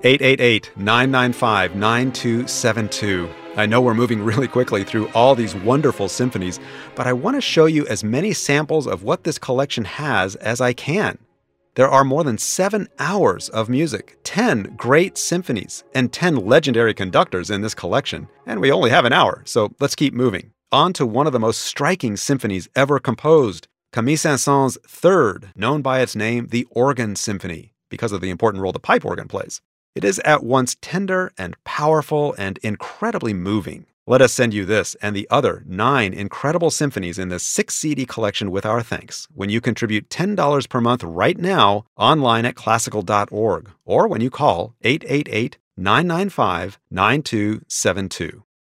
888-995-9272. I know we're moving really quickly through all these wonderful symphonies, but I want to show you as many samples of what this collection has as I can. There are more than 7 hours of music, 10 great symphonies, and 10 legendary conductors in this collection, and we only have an hour, so let's keep moving. On to one of the most striking symphonies ever composed, Camille Saint-Saëns' third, known by its name, the Organ Symphony, because of the important role the pipe organ plays. It is at once tender and powerful and incredibly moving. Let us send you this and the other 9 incredible symphonies in this 6-CD collection with our thanks when you contribute $10 per month right now online at classical.org or when you call 888-995-9272.